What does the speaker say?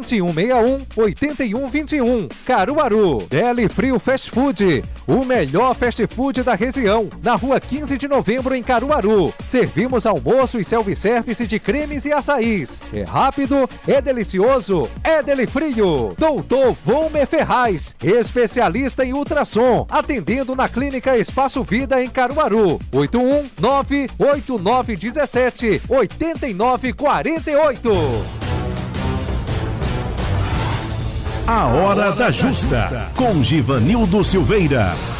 2161-8121. Caruaru. Deli Frio Fast Food, o melhor fast food da região, na rua 15 de novembro em Caruaru. Servimos almoço e self-service de cremes e açaís. É rápido, é delicioso, é Deli Frio. Doutor Volmer Ferraz, especialista em ultrassom, atendendo na Clínica Espaço Vida em Caruaru. 819-8917-8948. A Hora da Justa, com Givanildo Silveira.